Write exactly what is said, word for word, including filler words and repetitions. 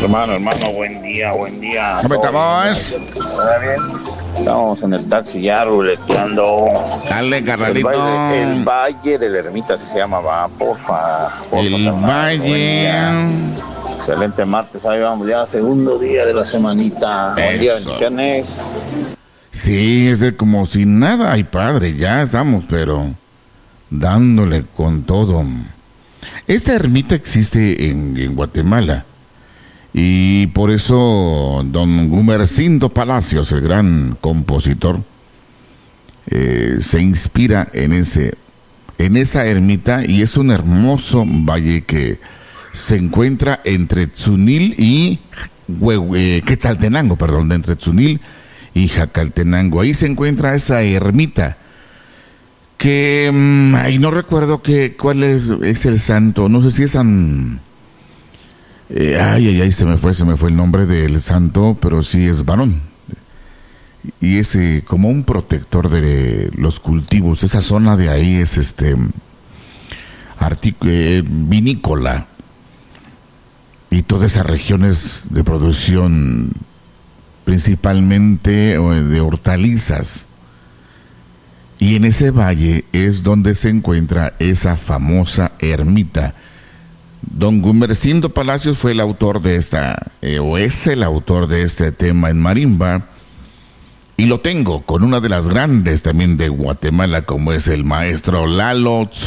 Hermano, hermano, buen día, buen día. ¿Cómo estamos? ¿Está bien? Estamos en el taxi ya ruleteando. Dale, El carnalito. valle, el valle de la Ermita, así se llama, va, porfa. porfa El carnal, buen valle. día. Excelente martes, ahí vamos ya, segundo día de la semanita. Buen día, Eso. bendiciones. Sí, es de como si nada. Ay, padre, ya estamos, pero dándole con todo. Esta ermita existe en, en Guatemala. Y por eso don Gumercindo Palacios, el gran compositor, eh, se inspira en ese, en esa ermita, y es un hermoso valle que se encuentra entre Tzunil y Hue- eh, Quetzaltenango, perdón, entre Tzunil y Jacaltenango. Ahí se encuentra esa ermita que mmm, ahí no recuerdo que cuál es, es el santo, no sé si es San eh, ay, ay, ay, se me fue, se me fue el nombre del santo, pero sí es varón. Y es eh, como un protector de los cultivos. Esa zona de ahí es este artic- eh, vinícola. Y todas esas regiones de producción, principalmente eh, de hortalizas. Y en ese valle es donde se encuentra esa famosa ermita. Don Gumercindo Palacios fue el autor de esta, eh, o es el autor de este tema en marimba, y lo tengo con una de las grandes también de Guatemala, como es el maestro Lalo Tzu.